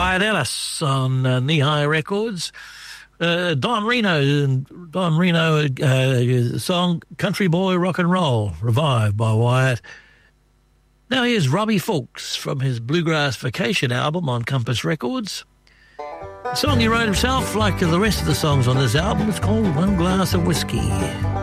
Wyatt Ellis on Knee-High Records. Don Reno song Country Boy Rock and Roll, revived by Wyatt. Now here's Robbie Fulks from his Bluegrass Vacation album on Compass Records. The song he wrote himself, like the rest of the songs on this album, is called One Glass of Whiskey.